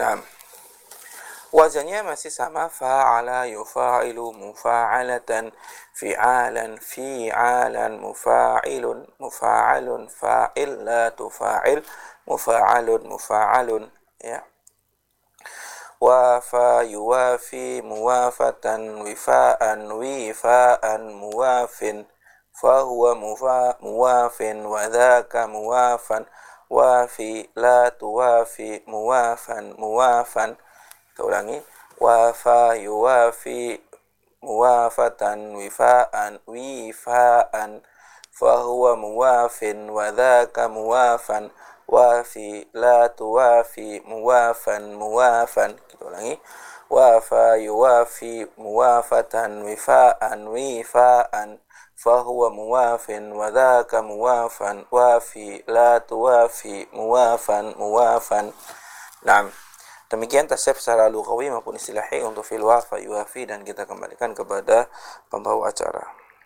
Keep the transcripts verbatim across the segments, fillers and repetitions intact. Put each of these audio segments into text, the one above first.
Nah, wazannya masih sama, fa'ala yufa'ilu mufa'alatan, fi'alan fi'alan, mufa'ilun mufa'alun, fa'il la tufa'il, mufa'alun mufa'alun, ya. Wafa yuwafi muwafatan, wifa'an wifa'an, muwafin fahuwa mufa muwafin, wadhaka muwafan, wafi la tuwafi, muwafan muwafan. Kita ulangi, wafa yuwafi muwafatan, wifa'an wifa'an, fahuwa muwafin, wadhaka muwafan, wafi la tuwafi, muwafan muwafan. Kita ulangi, wafa yuwafi muwafatan, wifa'an wifa'an, fahuwa muwafin, wadhaka muwafan, wafi la tuwafi, muwafan muwafan. Naam. Demikian tasrif secara lughawi maupun istilahi untuk fi'il wafa yuwafi, dan kita kembalikan kepada pembawa acara.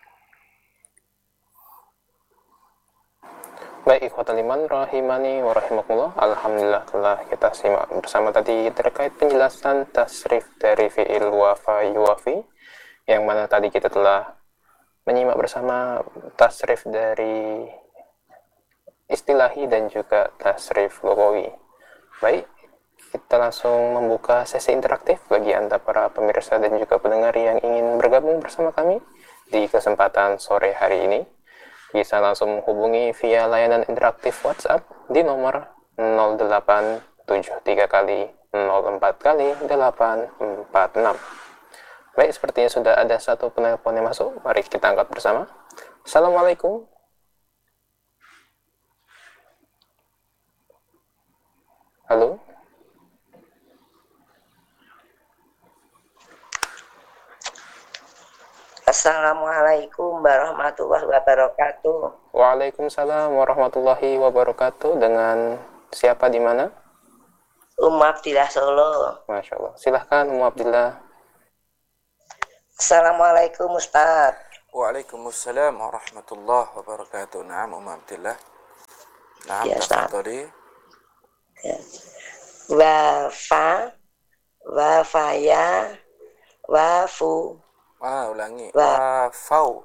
Baik, ikhwatal iman rahimani wa rahimakumullah. Alhamdulillah telah kita simak bersama tadi terkait penjelasan tasrif dari fi'il wafa yuwafi, yang mana tadi kita telah menyimak bersama tasrif dari istilahi dan juga tasrif lughawi. Baik, kita langsung membuka sesi interaktif bagi Anda para pemirsa dan juga pendengar yang ingin bergabung bersama kami di kesempatan sore hari ini. Bisa langsung menghubungi via layanan interaktif WhatsApp di nomor nol delapan tujuh tiga kali nol empat kali delapan empat enam. Baik, sepertinya sudah ada satu penelpon yang masuk. Mari kita angkat bersama. Assalamualaikum. Halo. Assalamualaikum warahmatullahi wabarakatuh. Waalaikumsalam warahmatullahi wabarakatuh. Dengan siapa di mana? Ummu Abdillah Solo. Masya Allah. Silahkan Ummu Abdillah. Assalamualaikum Ustaz. Waalaikumsalam warahmatullahi wabarakatuh. Naam Ummu Abdillah. Naam, Ya, Ustaz. tafadhali. Ya. Wafa, wafaya, wafu. Ah, ulangi. Wa- Wafau.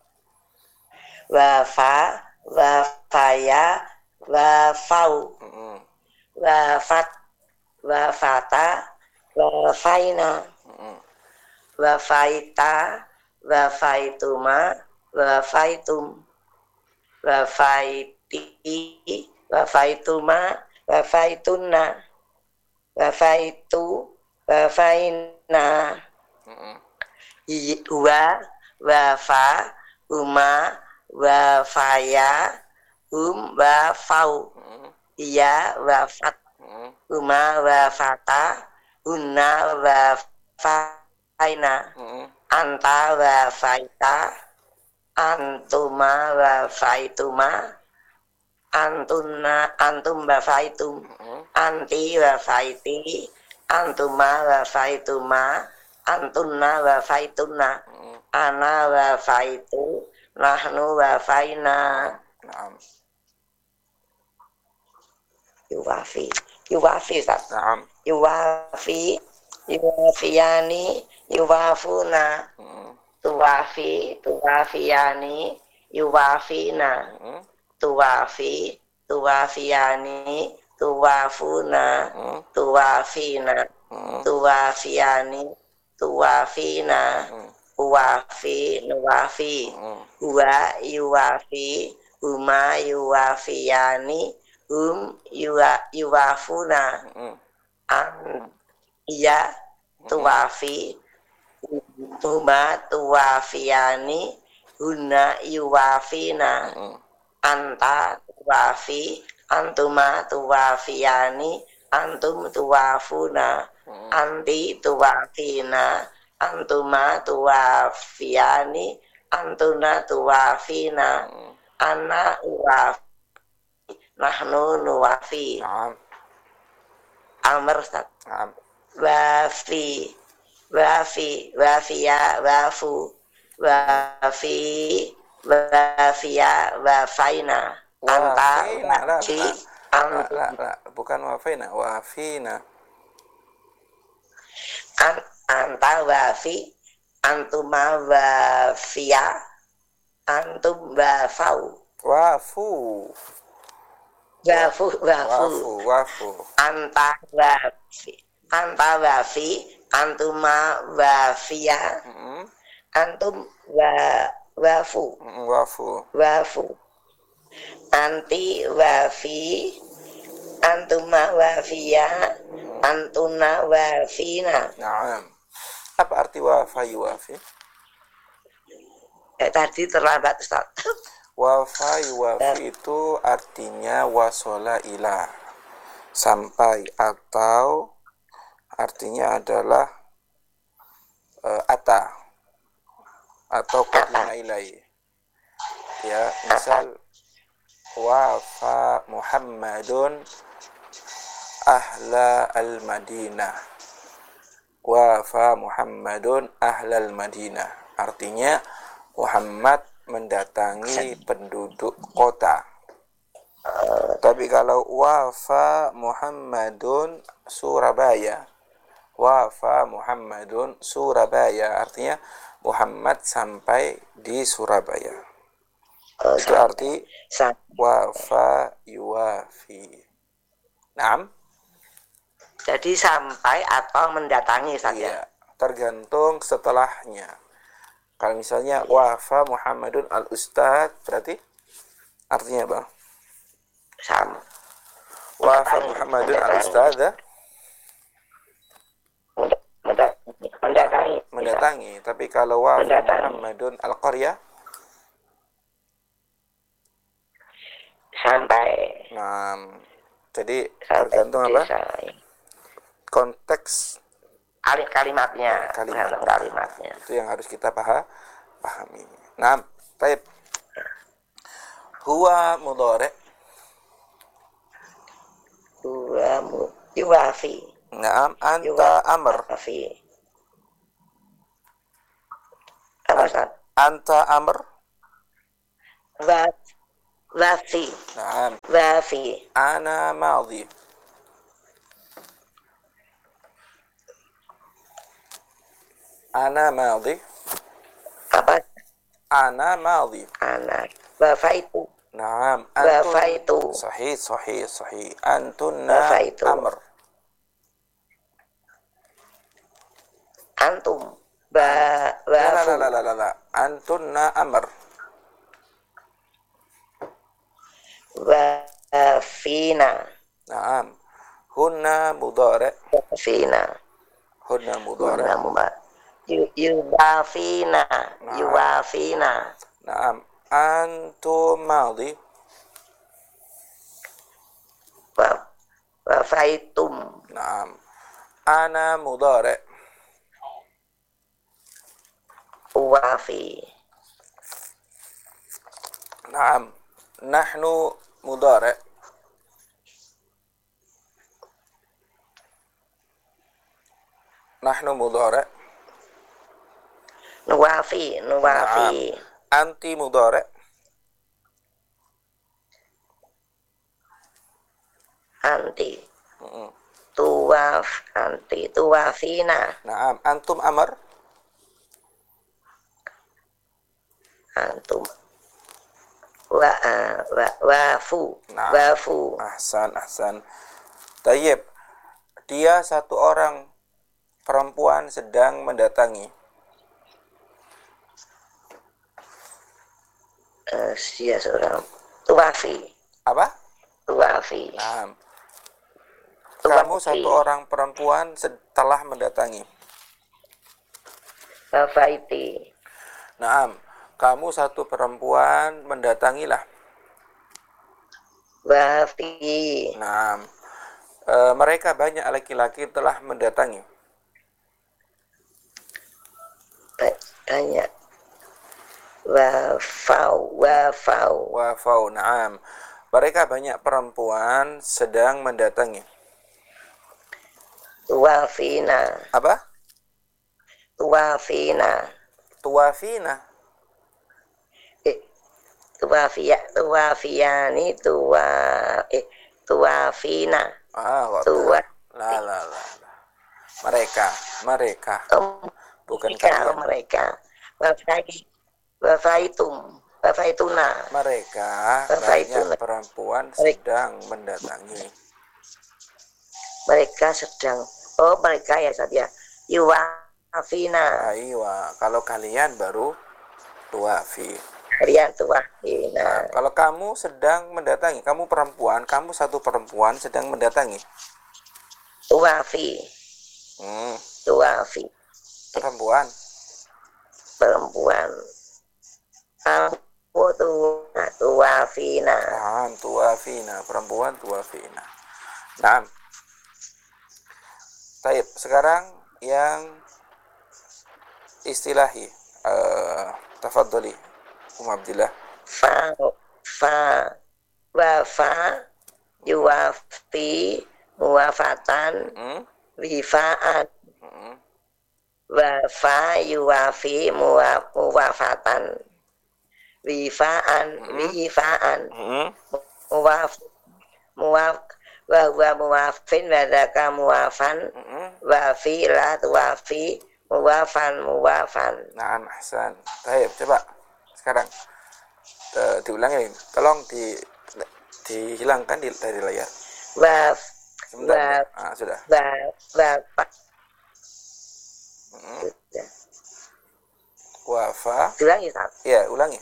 Wafa, wafaya, wafau. Mm-mm. Wafat, wafata, wafaina. Mm-mm. Wafaita, wafaituma, wafaitum. Wafaiti, wafaituma, wafaitunna. Wafaitu, wafaina. Mm-mm. Wa, wafa, uma, wafaya, um, wafau. Mm-mm. Iya, wafat, Mm-mm. uma, wafata, unna, wafaina. Mm-mm. Anta, wafaita, antuma, wafaituma. Antunna, antum, wafaitum. Mm-mm. Anti, wafaiti. Antuma, wafaituma. Antunna, wafaitunna. Mm-mm. Ana, wafaitu. Nahnu, wafaina. Naam. Yuwafi, yuwafi, Ustaz. Naam. Yuwafi, yuwafiyani, yuwafuna. Mm-mm. Tuwafi, tuwafiyani, yuwafina. Mm-mm. Tuwafi, tuwafiyani, tuwafuna. Mm-mm. Tuwafina, Mm-mm. tuwafiyani, tuwafina. Mm-mm. Uwafi, nuwafi. Mm-mm. Huwa, yuwafi. Huma, yuwafiyani. Hum, yuwa, yuwafuna. Mm-mm. An, iya, tuwafi. Huma, tuwafiyani. Huna, yuwafina. Mm-mm. Anta, tuwafi. Antuma, tuwafiyani. Antum, tuwafuna. Mm-mm. Anti, tuwafina. Antuma, tuwafiyani. Antuna, tuwafina. Mm-mm. Ana, uwafi. Nahnu, nuwafi. Naam. Amr, Ustaz. Naam. Wafi, wafi, wafiya, wafu. Wafi, wafiya, wafaina. Anta, Wafina, la, wafi. la, la, la, Antum. la, bukan wafina, wafina. an anta wafi, antuma wafia, antum wafau. Wafu. Wafu, wafu. Wafu, wafu. Anta wafi, anta wafi, antuma wafia, Mm-mm. antum wa wafu, Mm-mm, wafu. wafu. Anti wafi, antuma wafia, antuna wafina. Naam. Apa arti wafa yuwafi? Eh, tadi terlambat Ustaz. Wafa yuwafi itu artinya wasola ila, sampai, atau artinya adalah uh, ata atau qadima ilai. Ya, misal wafa Muhammadun ahla al-Madinah. Wafa Muhammadun ahla al-Madinah. Artinya Muhammad mendatangi penduduk kota. Tapi kalau wafa Muhammadun Surabaya, wafa Muhammadun Surabaya, artinya Muhammad sampai di Surabaya. Oh, Itu arti sa- wafa yuwafi. Naam. Jadi sampai atau mendatangi saja. Iya, tergantung setelahnya. Kalau misalnya wafa Muhammadun al-Ustad, berarti artinya apa? Sam. Wafa Muhammadun al-Ustad, Menda- mendatangi. mendatangi. Tapi kalau wafa Mendatangi. Muhammadun al-Qaryah, Sampai. nah, jadi Sampai tergantung apa? desa. Konteks Alih kalimatnya. Kalimat. Tergantung kalimatnya. itu yang harus kita paham, pahami. Nah, taib. Huwa mudhari'. Dua mu yuwafi. Naam, anta amr. Yuwafi. Apa Ustaz? Anta amr. Wa wafi. Naam. Wafi. Ana madhi. Ana madhi. Apa? Ana madhi. Anak. Wafaitu. Naam. Wafaitu. Sahih, sahih, sahih. Antunna Wafaitu. amr. Antum. Ba La la wafu. la la la la. Antunna amr. Wafina. Naam. Hunna mudhari'. Wafina. Hunna mudhari'. Guna muma. Yu yuwafina. Nah. Yuwafina. Naam. Antum madhi. Wa wafaitum. Naam. Ana mudhari'. Wafi. Naam. Nahnu mudhari'. Nahnu mudhari'. Nuwafi. Nuwafi. Anti mudhari'. Anti. Mm-mm. Tuwaf. Anti. Tuwafina. Naam. Antum amr. Antum. Wa, wa wafu. Nah. Wafu. Ahsan, ahsan. Tayyib. Dia satu orang perempuan sedang mendatangi. Uh, dia seorang tuwafi. Apa? Tuwafi. Naam. Tuwafi. Kamu satu orang perempuan setelah mendatangi. Wafaiti. Naam. Kamu satu perempuan mendatangilah. Wafi. Naam. E, mereka banyak laki-laki telah mendatangi. Banyak. Wafau. Wafau. Wafau. Naam. Mereka banyak perempuan sedang mendatangi. Tuwafina. Apa? Tuwafina. Tuwafina. Eh, tuwafia. Tuwafiyani. Tuwa. Eh, tuwafina. Ah, kok Tuwa. La la la. la. Mereka, mereka, Oh, bukan mereka, kalian. oh, mereka. Wafai, wafaitum, wafaituna. Mereka Wafaituna. banyak perempuan Mereka, sedang mendatangi. mereka sedang, oh mereka ya Ustaz ya. Yuwafina. Aywa, kalau kalian baru tuafi. Kalian tuwafina. Nah, kalau kamu sedang mendatangi, kamu perempuan, kamu satu perempuan sedang mendatangi. Tuwafi, Hmm, tuwafi. perempuan. Perempuan. Kamu tuwa, tuwafina. Nah, tuafina, perempuan tuafina. Nah, baik. Sekarang yang istilahi. Uh, tafadhali, Um Abdillah. Fa, fa, wafa, yuwafi, muwafatan, Hmm? wifaan. Hmm. Wafa, yuwafi, muwa, muwafatan. Wifaan, Hmm. wifaan. Hmm. Muwaf, muwaf, wa huwa muwafin, wadaka muwafan, Hmm. wafi, la tuwafi, muwafan, muwafan. Nah, ahsan. Baik, coba sekarang uh, diulangi. Tolong di dihilangkan di, dari layar. Waf, Sebentar, waf, ah, sudah. waf, waf. Hmm. Wafa. Ulangi, Ustaz. Ya, ulangi.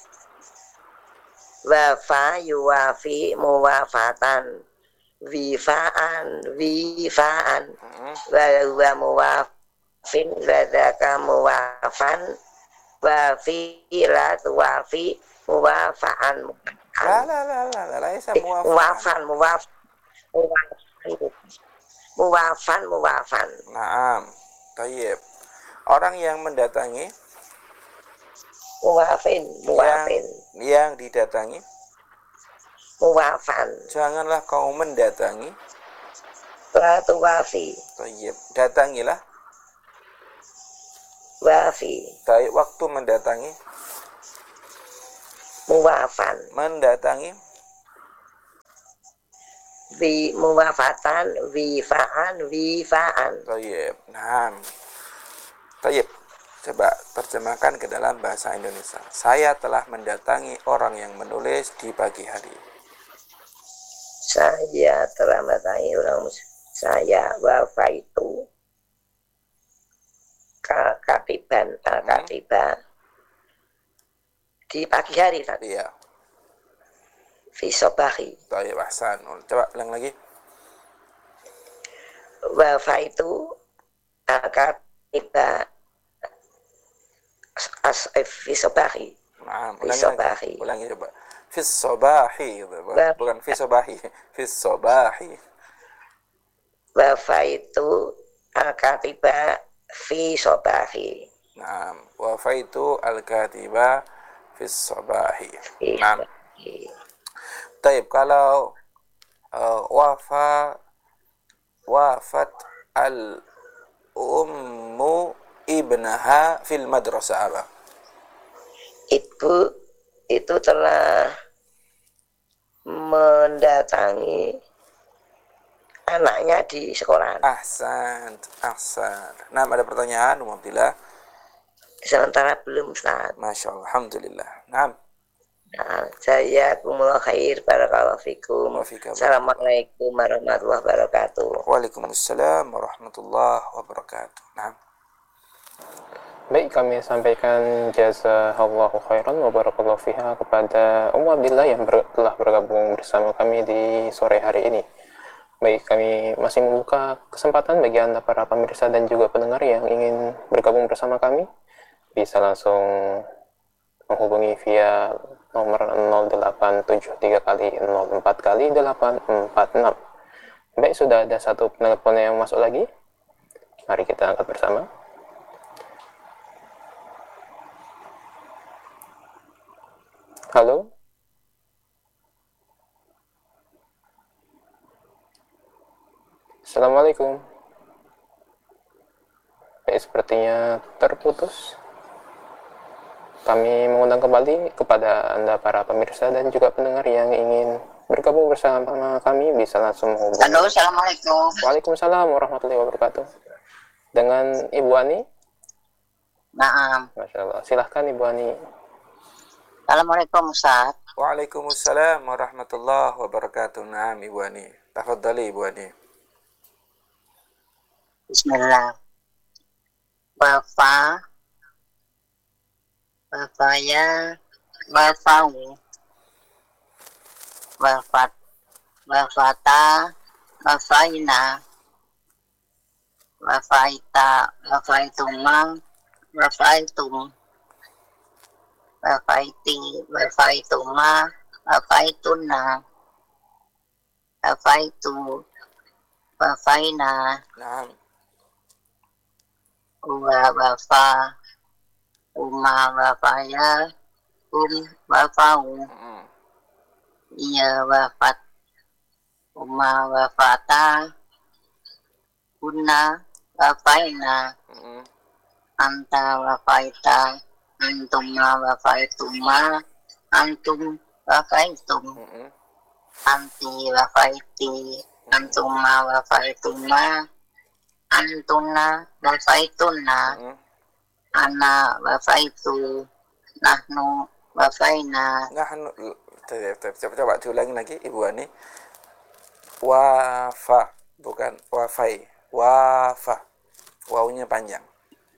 Wafa yuwafi muwafatan. Wifaan, wifaan. Hmm. Wa huwa muwafin, wadaka muwafan. Wafi la tuwafi, muwafaan. La la la la la, laisa muwafan. Muwafan, muwaf, muwafan, muwafan, muwafan. Naam. Tayyib. Orang yang mendatangi, Muwafin, muwafin, yang yang didatangi, muwafan. janganlah kau mendatangi. La tuwafi, Tayyib. Datangilah. wafi, Tayyib. Waktu mendatangi, muwafan. mendatangi, Wi muwafatan, wifaan, wifaan. Tayyib. Naam. Tayyib. Coba terjemahkan ke dalam bahasa Indonesia. Saya telah mendatangi orang yang menulis di pagi hari. Saya telah mendatangi orang saya wafaitu katiban katiba di pagi hari tadi. Iya. Fi sobahi. Tayyib, ahsan. Coba ulang lagi. Wafaitu katiba as fi sobahi. Nah, Fi ulangi sobahi. lagi. Ulangi coba. Fis sobahi, bukan fis sobahi. Fis sobahi. Wafaitu al-katiba fi sobahi. Nah, wafaitu al-katiba fis sobahi. Nah, taib, kalau uh, wafa wafat al-ummu ibnaha fil madrasah apa? Ibu itu telah mendatangi anaknya di sekolah. Ahsan, ahsan. Nah, ada pertanyaan, Um Abdillah? Sementara belum, Ustaz. Masya Allah, alhamdulillah. Nah, Nah, saya kumul khair, barakallahu fikum. Assalamualaikum warahmatullahi wabarakatuh. Waalaikumsalam warahmatullahi wabarakatuh. Nah. Baik, kami sampaikan jazakallahu khairan wa barakallahu fiha kepada Ummu Abdillah yang ber, telah bergabung bersama kami di sore hari ini. Baik, kami masih membuka kesempatan bagi Anda para pemirsa dan juga pendengar yang ingin bergabung bersama kami. Bisa langsung menghubungi via nomor nol delapan tujuh tiga kali nol empat kali delapan empat enam. Baik, sudah ada satu penelpon yang masuk lagi. Mari kita angkat bersama. Halo? Assalamualaikum. Baik, sepertinya terputus. Kami mengundang kembali kepada Anda para pemirsa dan juga pendengar yang ingin bergabung bersama kami bisa langsung menghubungi. Halo, assalamualaikum. Waalaikumsalam warahmatullahi wabarakatuh. dengan Ibu Ani. Naam. Masya Allah. Silahkan Ibu Ani. Assalamualaikum Ustaz. Waalaikumsalam warahmatullahi wabarakatuh. Naam Ibu Ani. Tafadhali Ibu Ani. Bismillah. Wafa. Wafaya. Wafau. Wafat. Wafata. Wafaina. Wafaita. Wafaituma. Wafaitum. Wafaiti. Wafaituma. Wafaituna. Wafaitu. Wafaina. Naam. Uwa wafa. Uma wafaya. Um wafau. Mm-mm. Iya wafat. Uma wafata. Una wafaina. Mm-mm. Anta wafaita. Antuma wafaituma. Antum wafaitum. Mm-mm. Anti wafaiti. Antuma wafaituma. Antuna wafaituna. Mm-mm. Ana wafaitu. Nahnu wafaina. Nahnu, coba, coba diulangi lagi Ibu Ani. Wafa, bukan wafai. Wafa. Wawunya panjang.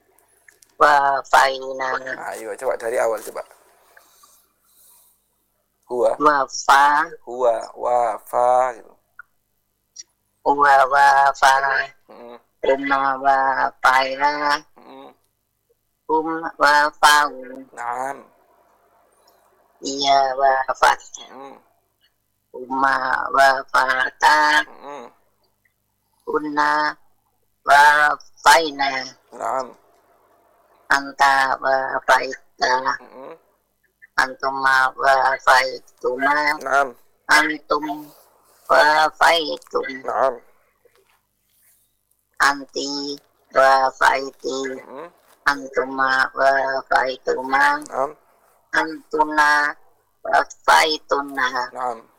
Wafaina. Ayo, coba dari awal coba. Huwa, Wafa. huwa, wafa gitu. Uwa wafa. Mm-mm. Uma wafaya. Mm-mm. Um wafau. Naam. Iya wafat. Mm-mm. Uma wafata. Mm-mm. Una wafaina. Naam. Anta wafaita. Mm-mm. Antuma wafaituma. Naam. Antum wafaitum. Naam. Anti wafaiti. Mm-mm. Antuma wafaituma. Naam. Antuna wafaituna. Naam.